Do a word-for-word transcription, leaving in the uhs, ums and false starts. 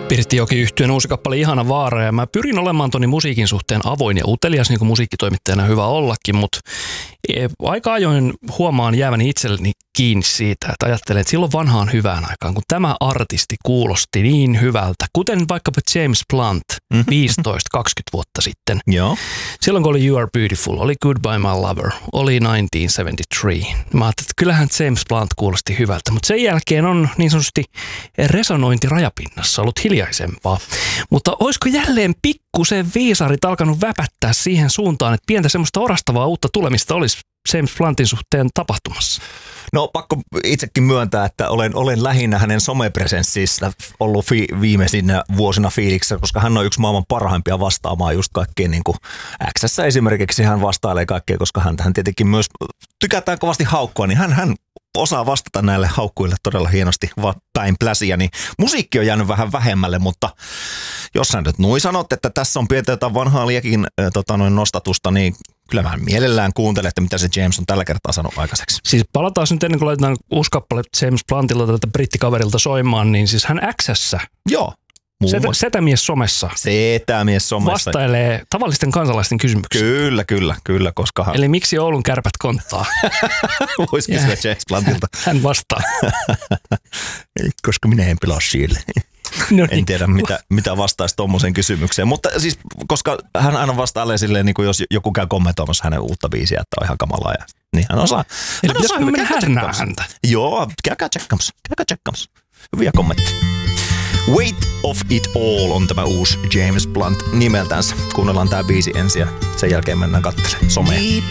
Pirttijoki-yhtyeen uusi kappale Ihana vaara, ja mä pyrin olemaan toni musiikin suhteen avoin ja utelias, niin kuin musiikkitoimittajana hyvä ollakin, mutta aika ajoin huomaan jääväni itselleni kiinni siitä, että ajattelen, että silloin vanhaan hyvään aikaan, kun tämä artisti kuulosti niin hyvältä, kuten vaikkapa James Blunt viisitoista kaksikymmentä vuotta sitten. Joo. Silloin kun oli You Are Beautiful, oli Goodbye My Lover, oli tuhatyhdeksänsataaseitsemänkymmentäkolme. Mä ajattelin, että kyllähän James Blunt kuulosti hyvältä, mutta sen jälkeen on niin sanotusti resonointi rajapinnassa ollut hiljaisempaa. Mutta olisiko jälleen pikkusen viisarit alkanut väpättää siihen suuntaan, että pientä semmoista orastavaa uutta tulemista olisi James Bluntin suhteen tapahtumassa? No pakko itsekin myöntää, että olen, olen lähinnä hänen somepresenssistä ollut fi, viimeisinä vuosina fiiliksessä, koska hän on yksi maailman parhaimpia vastaamaan just kaikkeen niin kuin X:ssä esimerkiksi hän vastailee kaikkea, koska hän, hän tietenkin myös tykätään kovasti haukkua, niin hän, hän osaa vastata näille haukkuille todella hienosti päin pläsiä, niin musiikki on jäänyt vähän vähemmälle, mutta jos sä nyt noin sanot, että tässä on pientä jotain vanhaa liekin äh, tota, noin nostatusta, niin kyllä mä mielellään kuuntelen, että mitä se James on tällä kertaa sanonut aikaiseksi. Siis palataan nyt ennen kuin laitetaan uusi kappale James Bluntilta tätä brittikaverilta soimaan, niin siis hän X:ssä. Joo. Setä, setämies somessa. Setämies somessa. Vastailee tavallisten kansalaisten kysymyksiin. Kyllä, kyllä, kyllä, koska hän... Eli miksi Oulun Kärpät konttaa? Voisi kysyä James Bluntilta. Hän vastaa. Koska minä en pelaa siellä. No niin. En tiedä, mitä, mitä vastaisi tuommoiseen kysymykseen. Mutta siis, koska hän aina vastailee silleen, niin kuin jos joku käy kommentoimassa hänen uutta biisiä, että on ihan kamalaa. Ja, niin hän osaa. Eli hän osaa mennä härnää häntä. Joo, käykää tsekkaamassa. Käykää tsekkaamassa. Hyviä kommentteja. Weight of It All on tämä uusi James Blunt nimeltänsä. Kuunnellaan tää biisi ensin ja sen jälkeen mennään katselemaan somea.